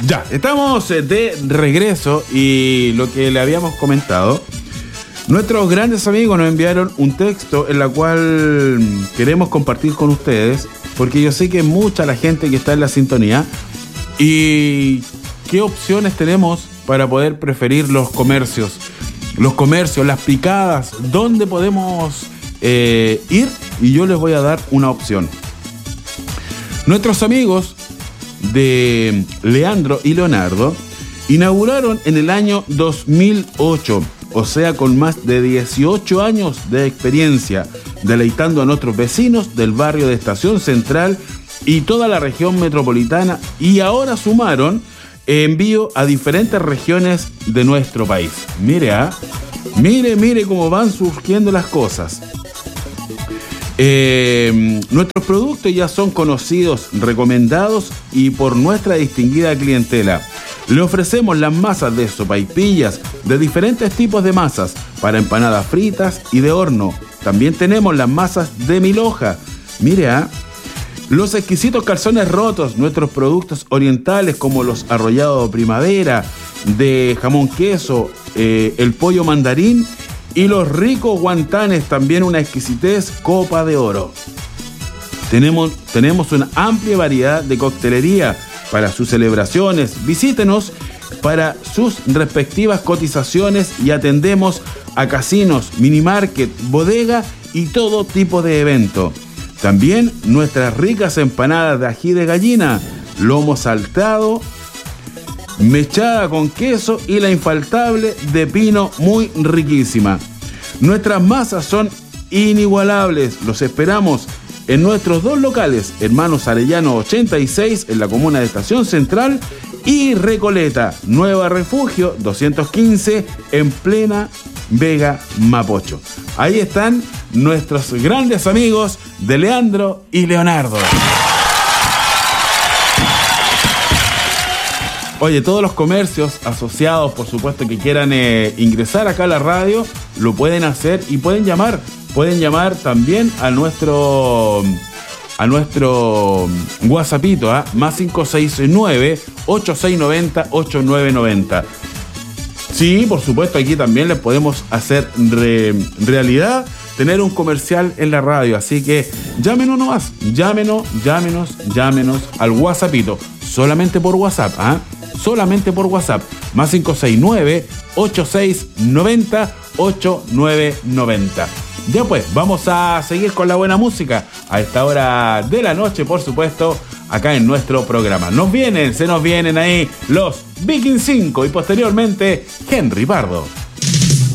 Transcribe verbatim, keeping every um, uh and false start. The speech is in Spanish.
Ya, estamos de regreso y lo que le habíamos comentado, nuestros grandes amigos nos enviaron un texto en la cual queremos compartir con ustedes, porque yo sé que mucha la gente que está en la sintonía y qué opciones tenemos para poder preferir los comercios, los comercios, las picadas, dónde podemos eh, ir, y yo les voy a dar una opción. Nuestros amigos de Leandro y Leonardo inauguraron en el año dos mil ocho, o sea, con más de dieciocho años de experiencia, deleitando a nuestros vecinos del barrio de Estación Central y toda la región metropolitana, y ahora sumaron envío a diferentes regiones de nuestro país. Mire, ¿ah? Mire, mire cómo van surgiendo las cosas. Eh, nuestros productos ya son conocidos, recomendados y por nuestra distinguida clientela. Le ofrecemos las masas de sopaipillas, de diferentes tipos de masas, para empanadas fritas y de horno. También tenemos las masas de mil hoja. Mire, ¿ah? Los exquisitos calzones rotos, nuestros productos orientales como los arrollados primavera, de jamón queso, eh, el pollo mandarín y los ricos guantanes, también una exquisitez copa de oro. Tenemos, tenemos una amplia variedad de coctelería para sus celebraciones. Visítenos para sus respectivas cotizaciones y atendemos a casinos, minimarket, bodega y todo tipo de evento. También nuestras ricas empanadas de ají de gallina, lomo saltado, mechada con queso y la infaltable de pino, muy riquísima. Nuestras masas son inigualables. Los esperamos en nuestros dos locales, Hermanos Arellano ochenta y seis en la comuna de Estación Central y Recoleta, Nueva Refugio doscientos quince en plena Vega Mapocho. Ahí están nuestros grandes amigos de Leandro y Leonardo. Oye, todos los comercios asociados, por supuesto, que quieran eh, ingresar acá a la radio, lo pueden hacer y pueden llamar. Pueden llamar también a nuestro a nuestro WhatsAppito, ¿eh? Más cinco seis nueve, ocho seis nueve cero, ocho nueve nueve cero. Sí, por supuesto, aquí también les podemos hacer re, realidad tener un comercial en la radio. Así que llámenos nomás, llámenos, llámenos, llámenos al WhatsAppito. Solamente por WhatsApp, ¿ah? ¿eh? Solamente por WhatsApp. Más cinco seis nueve, ocho seis nueve cero, ocho nueve nueve cero. Ya pues, vamos a seguir con la buena música a esta hora de la noche, por supuesto, acá en nuestro programa. Nos vienen, se nos vienen ahí los Viking cinco y posteriormente Henry Pardo.